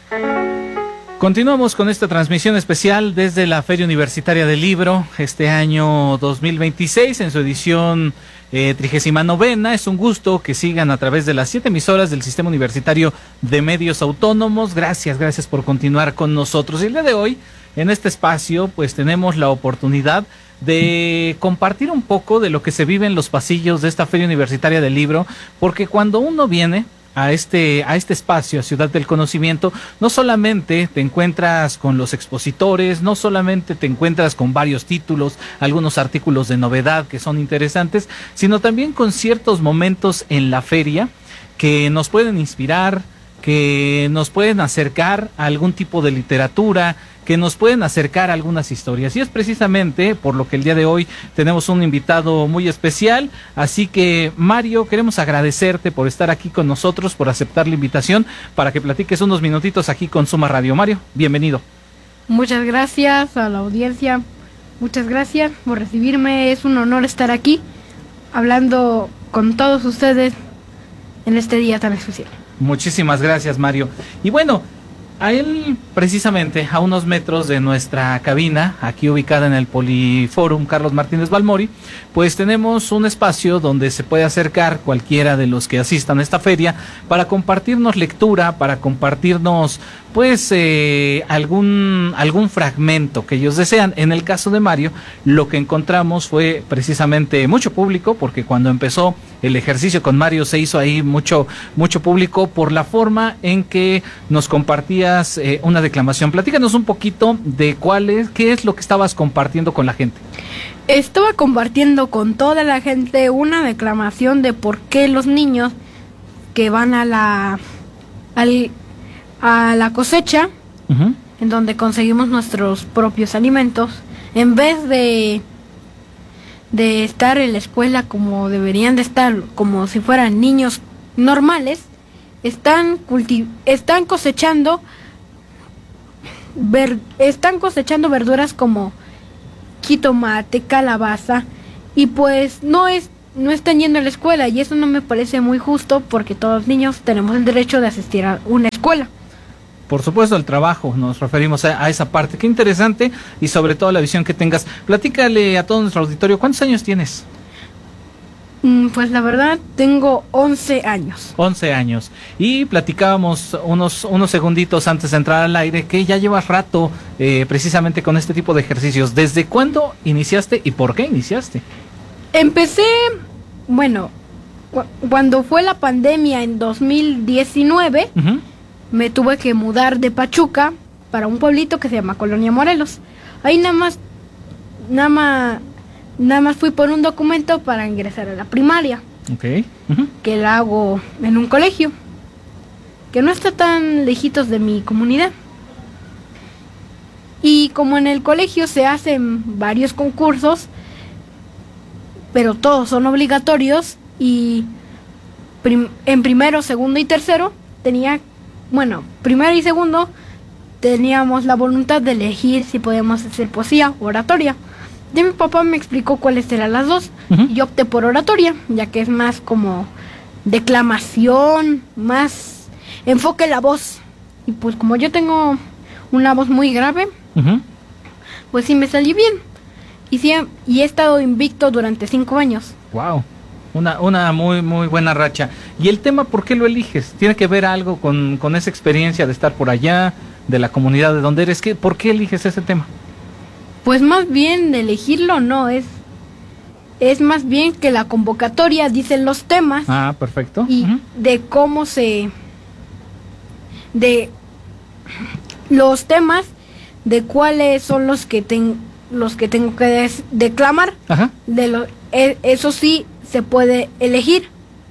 Continuamos con esta transmisión especial desde la Feria Universitaria del Libro, este año 2026, en su edición 39ª. Es un gusto que sigan a través de las 7 emisoras del Sistema Universitario de Medios Autónomos. Gracias por continuar con nosotros. Y el día de hoy, en este espacio, pues tenemos la oportunidad de compartir un poco de lo que se vive en los pasillos de esta Feria Universitaria del Libro, porque cuando uno viene a este espacio, a Ciudad del Conocimiento, no solamente te encuentras con los expositores, no solamente te encuentras con varios títulos, algunos artículos de novedad que son interesantes, sino también con ciertos momentos en la feria que nos pueden inspirar, que nos pueden acercar a algún tipo de literatura, que nos pueden acercar a algunas historias. Y es precisamente por lo que el día de hoy tenemos un invitado muy especial. Así que, Mario, queremos agradecerte por estar aquí con nosotros, por aceptar la invitación para que platiques unos minutitos aquí con Suma Radio. Mario, bienvenido. Muchas gracias a la audiencia. Muchas gracias por recibirme. Es un honor estar aquí hablando con todos ustedes en este día tan especial. Muchísimas gracias, Mario. Y bueno, a él, precisamente, a unos metros de nuestra cabina, aquí ubicada en el Poliforum Carlos Martínez Balmori, pues tenemos un espacio donde se puede acercar cualquiera de los que asistan a esta feria para compartirnos lectura, para compartirnos, pues, algún fragmento que ellos desean. En el caso de Mario, lo que encontramos fue precisamente mucho público, porque cuando empezó el ejercicio con Mario se hizo ahí mucho público por la forma en que nos compartías una declamación. Platícanos un poquito de qué es lo que estabas compartiendo con la gente. Estaba compartiendo con toda la gente una declamación de por qué los niños que van a la cosecha, en donde conseguimos nuestros propios alimentos, en vez de estar en la escuela como deberían de estar, como si fueran niños normales, están cosechando verduras como jitomate, calabaza, y pues no están yendo a la escuela, y eso no me parece muy justo, porque todos los niños tenemos el derecho de asistir a una escuela. Por supuesto, el trabajo, nos referimos a esa parte. Qué interesante, y sobre todo la visión que tengas. Platícale a todo nuestro auditorio, ¿cuántos años tienes? Pues la verdad, tengo 11 años. 11 años. Y platicábamos unos segunditos antes de entrar al aire que ya llevas rato precisamente con este tipo de ejercicios. ¿Desde cuándo iniciaste y por qué iniciaste? Empecé, cuando fue la pandemia en 2019, me tuve que mudar de Pachuca para un pueblito que se llama Colonia Morelos. Ahí nada más fui por un documento para ingresar a la primaria. Okay. Que la hago en un colegio que no está tan lejitos de mi comunidad. Y como en el colegio se hacen varios concursos, pero todos son obligatorios, y en primero, segundo y tercero primero y segundo teníamos la voluntad de elegir si podíamos hacer poesía o oratoria. Ya mi papá me explicó cuáles eran las dos, y yo opté por oratoria, ya que es más como declamación, más enfoque en la voz. Y pues como yo tengo una voz muy grave, pues sí me salió bien. Y he estado invicto durante 5 años. Wow, una muy buena racha. ¿Y el tema por qué lo eliges? ¿Tiene que ver algo con esa experiencia de estar por allá, de la comunidad de donde eres? ¿Por qué eliges ese tema? Pues más bien de elegirlo no, es más bien que la convocatoria dice los temas. Ah, perfecto. Y de cómo de los temas, de cuáles son los que tengo que declamar. Ajá. Eso sí se puede elegir.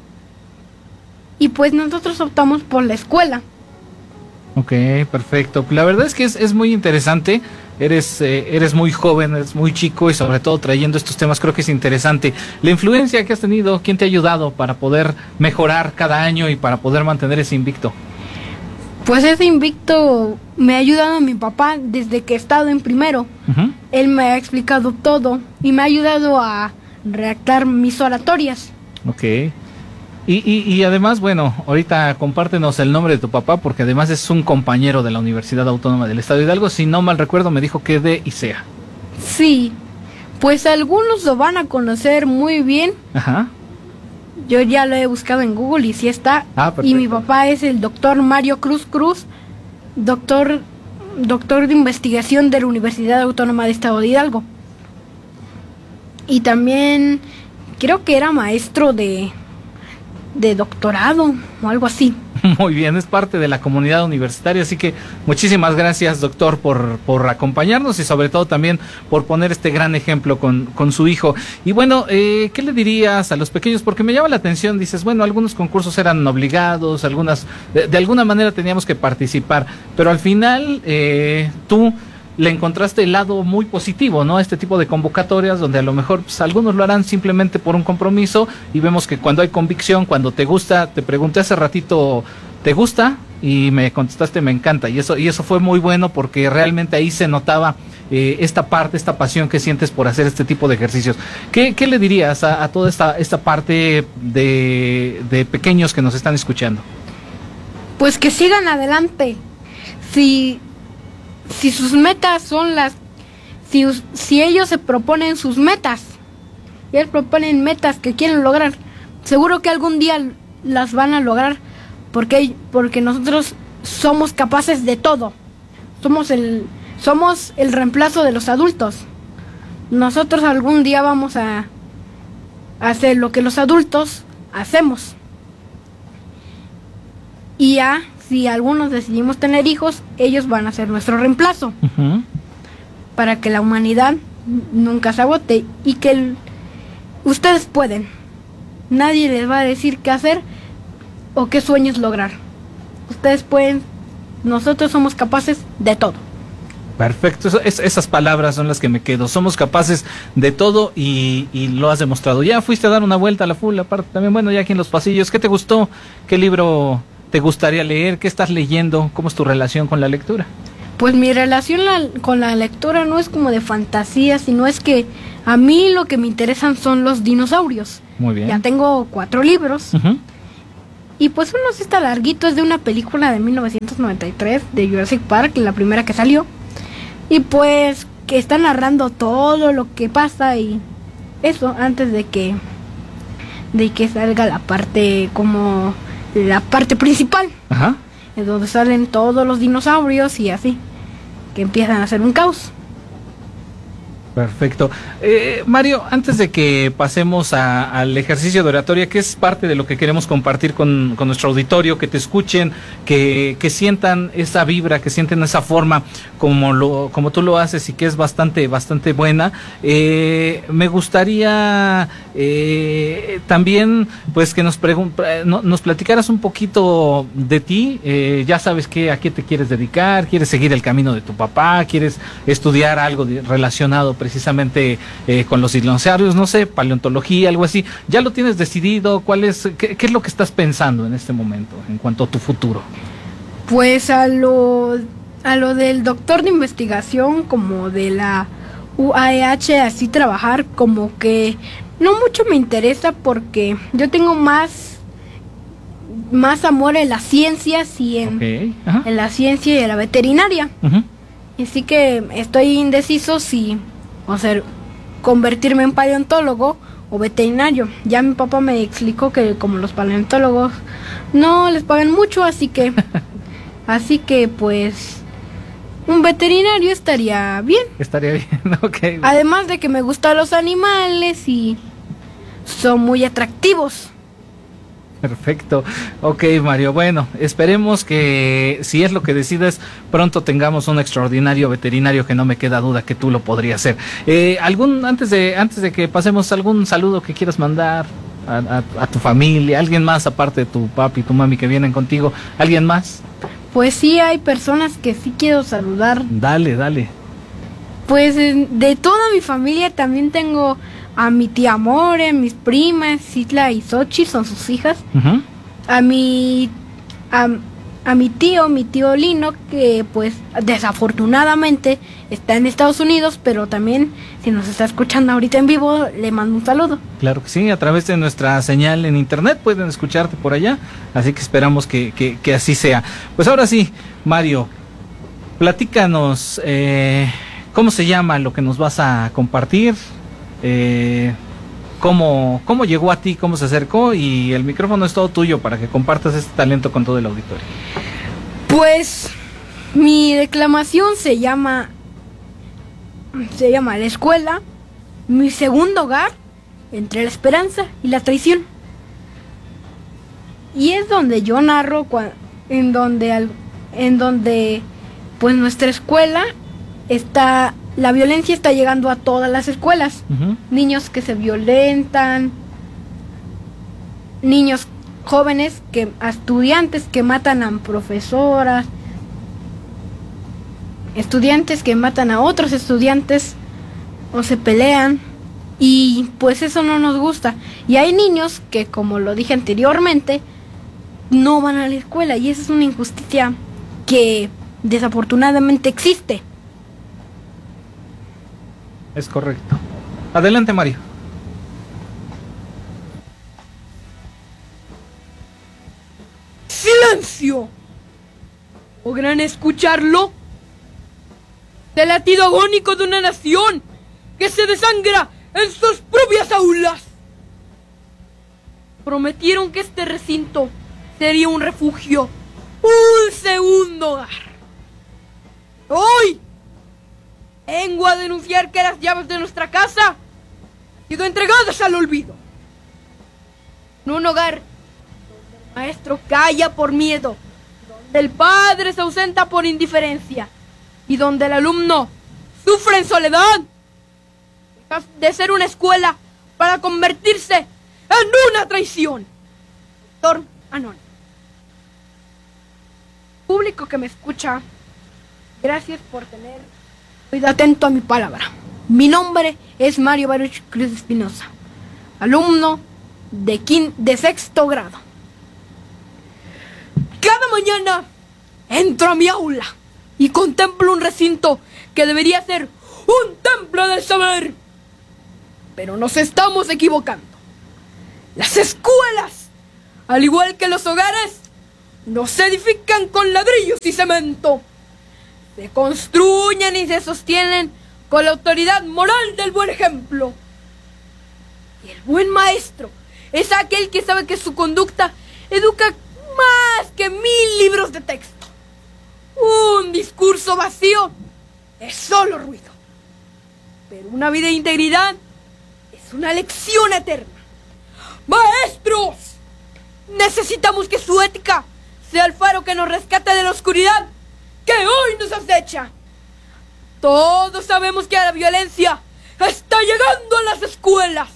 Y pues nosotros optamos por la escuela. Ok, perfecto. La verdad es que es muy interesante. Eres muy joven, eres muy chico, y sobre todo trayendo estos temas creo que es interesante. La influencia que has tenido, ¿quién te ha ayudado para poder mejorar cada año y para poder mantener ese invicto? Pues ese invicto me ha ayudado mi papá desde que he estado en primero. Él me ha explicado todo y me ha ayudado a redactar mis oratorias. Ok. Y además, bueno, ahorita compártenos el nombre de tu papá, porque además es un compañero de la Universidad Autónoma del Estado de Hidalgo. Si no mal recuerdo, me dijo que de ICEA. Sí, pues algunos lo van a conocer muy bien. Ajá. Yo ya lo he buscado en Google y sí está. Perfecto. Y mi papá es el doctor Mario Cruz Cruz, doctor de investigación de la Universidad Autónoma del Estado de Hidalgo. Y también creo que era maestro de doctorado o algo así. Muy bien, es parte de la comunidad universitaria, así que muchísimas gracias, doctor, por acompañarnos y sobre todo también por poner este gran ejemplo con su hijo. Y bueno, ¿qué le dirías a los pequeños? Porque me llama la atención, dices, bueno, algunos concursos eran obligados, algunas de alguna manera teníamos que participar, pero al final tú le encontraste el lado muy positivo, ¿no? Este tipo de convocatorias donde a lo mejor pues, algunos lo harán simplemente por un compromiso y vemos que cuando hay convicción, cuando te gusta, te pregunté hace ratito, ¿te gusta? Y me contestaste, me encanta. Y eso fue muy bueno porque realmente ahí se notaba esta pasión que sientes por hacer este tipo de ejercicios. ¿Qué le dirías a toda esta parte de pequeños que nos están escuchando? Pues que sigan adelante. Si sus metas son si ellos se proponen sus metas, y ellos proponen metas que quieren lograr, seguro que algún día las van a lograr, porque nosotros somos capaces de todo. Somos el reemplazo de los adultos. Nosotros algún día vamos a hacer lo que los adultos hacemos. Y ya, si algunos decidimos tener hijos, ellos van a ser nuestro reemplazo. Uh-huh. Para que la humanidad nunca se agote y que ustedes pueden. Nadie les va a decir qué hacer o qué sueños lograr. Ustedes pueden, nosotros somos capaces de todo. Perfecto, esas palabras son las que me quedo. Somos capaces de todo y lo has demostrado. Ya fuiste a dar una vuelta a la full, aparte también, bueno, ya aquí en los pasillos. ¿Qué te gustó? ¿Qué libro te gustaría leer? ¿Qué estás leyendo? ¿Cómo es tu relación con la lectura? Pues mi relación con la lectura no es como de fantasía, sino es que a mí lo que me interesan son los dinosaurios. Muy bien. Ya tengo 4 libros. Uh-huh. Y pues uno sí está larguito, es de una película de 1993 de Jurassic Park, la primera que salió. Y pues que está narrando todo lo que pasa y eso antes de que salga la parte como la parte principal. Ajá. Es donde salen todos los dinosaurios y así, que empiezan a hacer un caos. Perfecto. Mario, antes de que pasemos al ejercicio de oratoria, que es parte de lo que queremos compartir con nuestro auditorio, que te escuchen, que sientan esa vibra, que sienten esa forma como tú lo haces y que es bastante buena, me gustaría también pues que nos platicaras un poquito de ti. Ya sabes a qué te quieres dedicar, quieres seguir el camino de tu papá, quieres estudiar algo relacionado precisamente con los dinosaurios, no sé, paleontología, algo así. ¿Ya lo tienes decidido? ¿Qué es lo que estás pensando en este momento en cuanto a tu futuro? Pues a lo del doctor de investigación, como de la UAEH, así trabajar, como que no mucho me interesa porque yo tengo más amor en las ciencias y en la ciencia y en la veterinaria. Uh-huh. Así que estoy indeciso si convertirme en paleontólogo o veterinario. Ya mi papá me explicó que como los paleontólogos no les pagan mucho, así que pues un veterinario estaría bien. Estaría bien, ok. Además de que me gustan los animales y son muy atractivos. Perfecto. Ok, Mario. Bueno, esperemos que si es lo que decides, pronto tengamos un extraordinario veterinario, que no me queda duda que tú lo podrías hacer. Antes de que pasemos, algún saludo que quieras mandar a tu familia, alguien más aparte de tu papi y tu mami que vienen contigo, alguien más. Pues sí, hay personas que sí quiero saludar. Dale. Pues de toda mi familia también tengo a mi tía More, mis primas, Citla y Xochitl, son sus hijas. Uh-huh. a mi tío Lino, que pues desafortunadamente está en Estados Unidos, pero también si nos está escuchando ahorita en vivo, le mando un saludo. Claro que sí, a través de nuestra señal en internet pueden escucharte por allá, así que esperamos que así sea. Pues ahora sí, Mario, platícanos, ¿cómo se llama lo que nos vas a compartir? ¿Cómo llegó a ti? ¿Cómo se acercó? Y el micrófono es todo tuyo para que compartas este talento con todo el auditorio. Pues mi declamación se llama La escuela, mi segundo hogar, entre la esperanza y la traición. Y es donde yo narro en donde pues nuestra escuela está, la violencia está llegando a todas las escuelas. Uh-huh. Niños que se violentan, niños jóvenes, estudiantes que matan a profesoras, estudiantes que matan a otros estudiantes o se pelean, y pues eso no nos gusta. Y hay niños que, como lo dije anteriormente, no van a la escuela, y esa es una injusticia que desafortunadamente existe. Es correcto. Adelante, Mario. ¡Silencio! ¿Podrán escucharlo? El latido agónico de una nación que se desangra en sus propias aulas. Prometieron que este recinto sería un refugio, un segundo hogar. Hoy vengo a denunciar que las llaves de nuestra casa han sido entregadas al olvido. En un hogar donde el maestro calla por miedo, donde el padre se ausenta por indiferencia y donde el alumno sufre en soledad, deja de ser una escuela para convertirse en una traición. Doctor Anónimo. Público que me escucha, gracias por tener oído atento a mi palabra. Mi nombre es Mario Baruch Cruz Espinosa, alumno de sexto grado. Cada mañana entro a mi aula y contemplo un recinto que debería ser un templo del saber. Pero nos estamos equivocando. Las escuelas, al igual que los hogares, no se edifican con ladrillos y cemento. Se construyen y se sostienen con la autoridad moral del buen ejemplo. Y el buen maestro es aquel que sabe que su conducta educa más que 1000 libros de texto. Un discurso vacío es solo ruido. Pero una vida de integridad es una lección eterna. ¡Maestros! Necesitamos que su ética sea el faro que nos rescate de la oscuridad que hoy nos acecha. Todos sabemos que la violencia está llegando a las escuelas.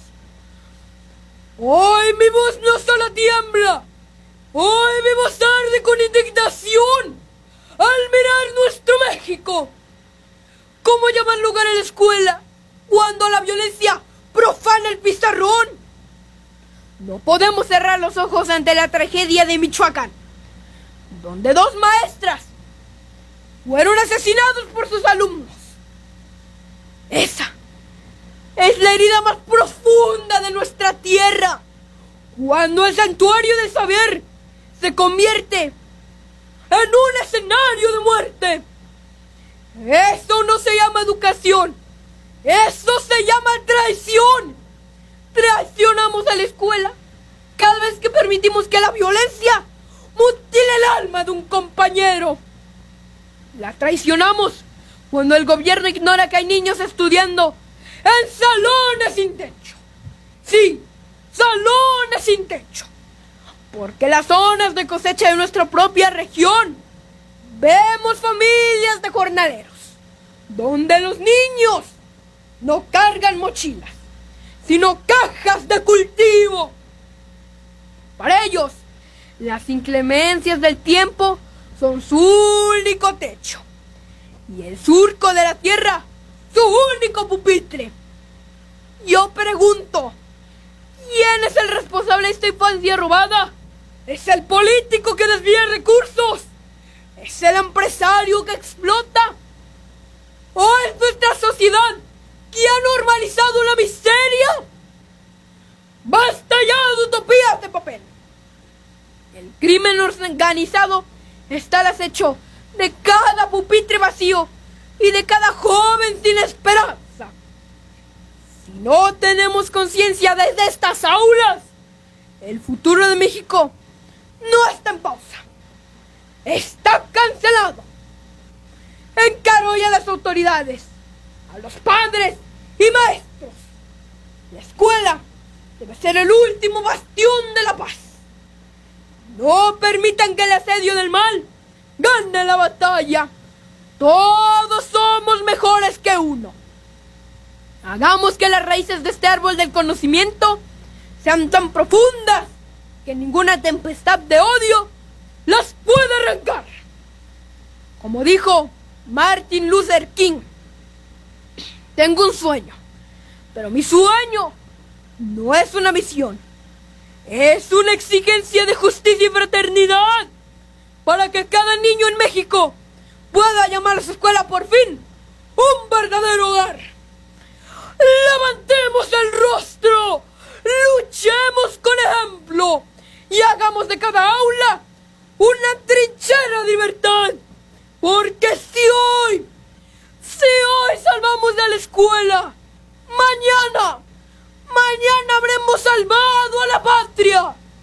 Hoy mi voz no solo tiembla, hoy mi voz arde con indignación al mirar nuestro México. ¿Cómo llaman lugar a la escuela cuando la violencia profana el pizarrón? No podemos cerrar los ojos ante la tragedia de Michoacán, donde 2 maestras fueron asesinados por sus alumnos. Esa es la herida más profunda de nuestra tierra, cuando el santuario del saber se convierte en un escenario de muerte. Eso no se llama educación, eso se llama traición. Traicionamos a la escuela cada vez que permitimos que la violencia mutile el alma de un compañero. La traicionamos cuando el gobierno ignora que hay niños estudiando en salones sin techo. Sí, salones sin techo. Porque las zonas de cosecha de nuestra propia región vemos familias de jornaleros, donde los niños no cargan mochilas, sino cajas de cultivo. Para ellos, las inclemencias del tiempo son su único techo, y el surco de la tierra su único pupitre. Yo pregunto, ¿quién es el responsable de esta infancia robada? ¿Es el político que desvía recursos? ¿Es el empresario que explota? ¿O es nuestra sociedad que ha normalizado la miseria? ¡Basta ya de utopías de papel! El crimen organizado está al acecho de cada pupitre vacío y de cada joven sin esperanza. Si no tenemos conciencia desde estas aulas, el futuro de México no está en pausa. Está cancelado. Encaro hoy a las autoridades, a los padres y maestros. La escuela debe ser el último bastión de la paz. No permitan que el asedio del mal gane la batalla. Todos somos mejores que uno. Hagamos que las raíces de este árbol del conocimiento sean tan profundas que ninguna tempestad de odio las puede arrancar. Como dijo Martin Luther King, tengo un sueño, pero mi sueño no es una misión, es una exigencia de justicia y fraternidad para que cada niño en México pueda llamar a su escuela por fin un verdadero hogar. Levantemos el rostro, luchemos con ejemplo y hagamos de cada aula una trinchera de libertad. Porque si hoy salvamos a la escuela, mañana habremos salvado a la patria.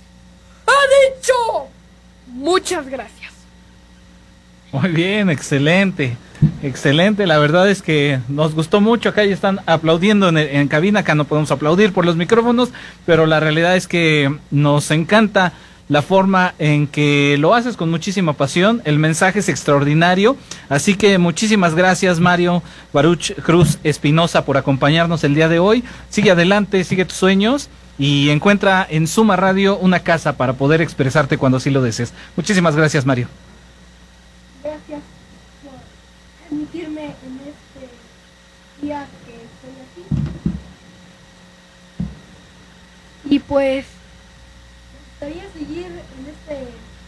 ¡Ha dicho! Muchas gracias. Muy bien, excelente, excelente. La verdad es que nos gustó mucho. Acá ya están aplaudiendo en cabina. Acá no podemos aplaudir por los micrófonos, pero la realidad es que nos encanta la forma en que lo haces con muchísima pasión. El mensaje es extraordinario. Así que muchísimas gracias, Mario Baruch Cruz Espinosa, por acompañarnos el día de hoy. Sigue adelante, sigue tus sueños y encuentra en Suma Radio una casa para poder expresarte cuando así lo desees. Muchísimas gracias, Mario. Gracias por permitirme en este día que estoy aquí. Y pues me gustaría seguir en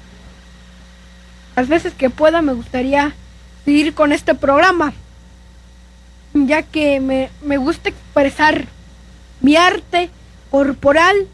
las veces que pueda, me gustaría seguir con este programa, ya que me gusta expresar mi arte corporal,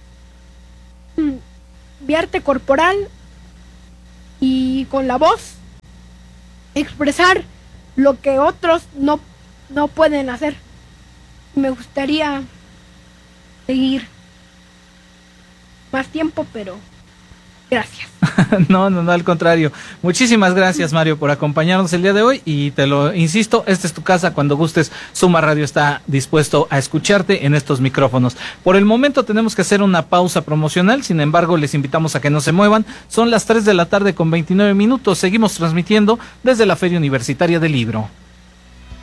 y con la voz expresar lo que otros no pueden hacer. Me gustaría seguir más tiempo, pero gracias. No, al contrario. Muchísimas gracias, Mario, por acompañarnos el día de hoy y te lo insisto, esta es tu casa. Cuando gustes, Suma Radio está dispuesto a escucharte en estos micrófonos. Por el momento tenemos que hacer una pausa promocional, sin embargo, les invitamos a que no se muevan. Son las 3 de la tarde con 29 minutos. Seguimos transmitiendo desde la Feria Universitaria del Libro.